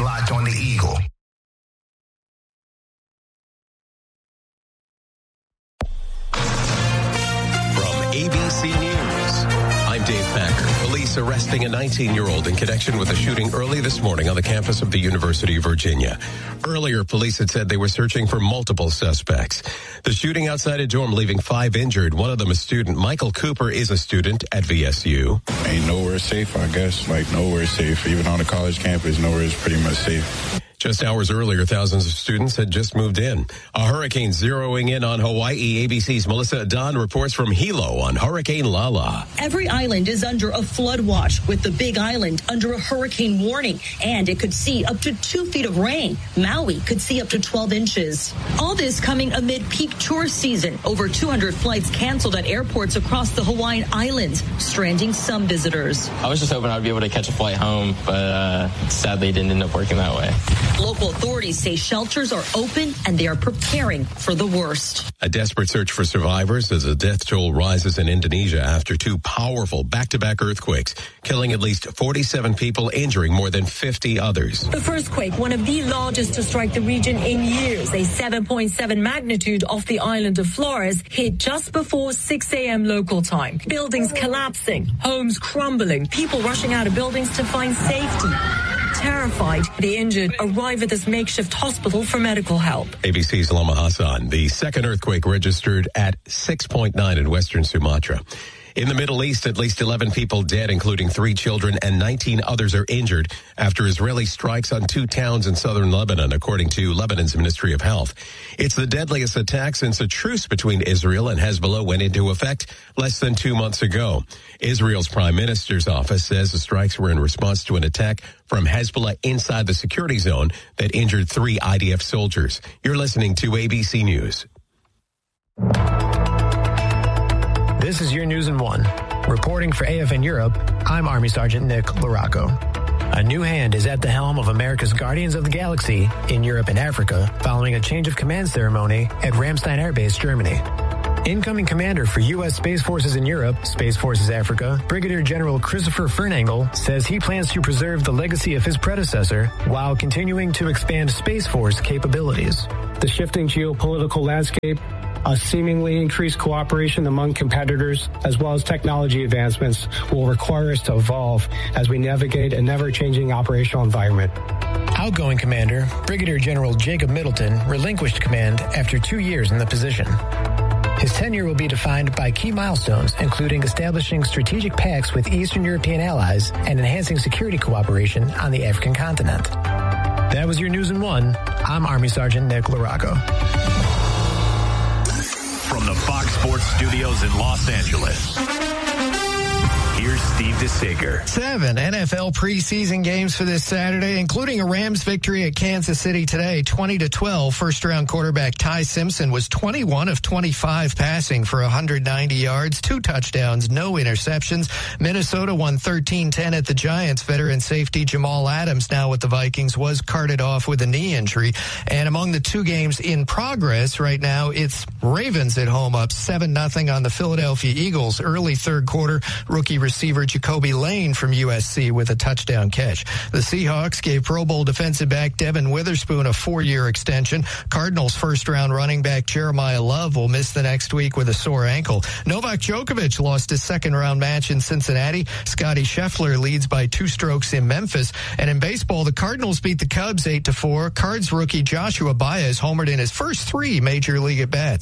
locked on the Eagle. From ABC News, I'm Dave Packer. Police arresting a 19-year-old in connection with a shooting early this morning on the campus of the University of Virginia. Earlier, police had said they were searching for multiple suspects. The shooting outside a dorm leaving 5 injured, one of them a student. Michael Cooper is a student at VSU. Ain't nowhere safe, I guess. Like, nowhere safe. Even on the college campus, nowhere is pretty much safe. Just hours earlier, thousands of students had just moved in. A hurricane zeroing in on Hawaii. ABC's Melissa Adon reports from Hilo on Hurricane Lala. Every island is under a flood watch, with the Big Island under a hurricane warning, and it could see up to 2 feet of rain. Maui could see up to 12 inches. All this coming amid peak tourist season. Over 200 flights canceled at airports across the Hawaiian Islands, stranding some visitors. I was just hoping I'd be able to catch a flight home, but sadly it didn't end up working that way. Local authorities say shelters are open and they are preparing for the worst. A desperate search for survivors as the death toll rises in Indonesia after 2 powerful back-to-back earthquakes, killing at least 47 people, injuring more than 50 others. The first quake, one of the largest to strike the region in years, a 7.7 magnitude off the island of Flores, hit just before 6 a.m. local time. Buildings collapsing, homes crumbling, people rushing out of buildings to find safety. Terrified, the injured arrive at this makeshift hospital for medical help. ABC's Lama Hassan. The second earthquake registered at 6.9 in western Sumatra. In the Middle East, at least 11 people dead, including 3 children, and 19 others are injured after Israeli strikes on 2 towns in southern Lebanon, according to Lebanon's Ministry of Health. It's the deadliest attack since a truce between Israel and Hezbollah went into effect less than 2 months ago. Israel's Prime Minister's office says the strikes were in response to an attack from Hezbollah inside the security zone that injured 3 IDF soldiers. You're listening to ABC News. This is your News in 1. Reporting for AFN Europe, I'm Army Sergeant Nick Larocco. A new hand is at the helm of America's Guardians of the Galaxy in Europe and Africa following a change of command ceremony at Ramstein Air Base, Germany. Incoming commander for U.S. Space Forces in Europe, Space Forces Africa, Brigadier General Christopher Fernangle says he plans to preserve the legacy of his predecessor while continuing to expand Space Force capabilities. The shifting geopolitical landscape, a seemingly increased cooperation among competitors, as well as technology advancements will require us to evolve as we navigate a never-changing operational environment. Outgoing Commander, Brigadier General Jacob Middleton, relinquished command after 2 years in the position. His tenure will be defined by key milestones, including establishing strategic pacts with Eastern European allies and enhancing security cooperation on the African continent. That was your News in 1. I'm Army Sergeant Nick Larocco. From the Fox Sports Studios in Los Angeles, here's Steve DeSager. 7 NFL preseason games for this Saturday, including a Rams victory at Kansas City today, 20-12. First-round quarterback Ty Simpson was 21 of 25 passing for 190 yards, 2 touchdowns, no interceptions. Minnesota won 13-10 at the Giants. Veteran safety Jamal Adams, now with the Vikings, was carted off with a knee injury. And among the 2 games in progress right now, it's Ravens at home up 7-0 on the Philadelphia Eagles. Early third quarter, rookie receiver Jacoby Lane from USC with a touchdown catch. The Seahawks gave Pro Bowl defensive back Devin Witherspoon a 4-year extension. Cardinals first-round running back Jeremiah Love will miss the next week with a sore ankle. Novak Djokovic lost his second-round match in Cincinnati. Scottie Scheffler leads by 2 strokes in Memphis. And in baseball, the Cardinals beat the Cubs 8-4. Cards rookie Joshua Baez homered in his first 3 major league at-bats.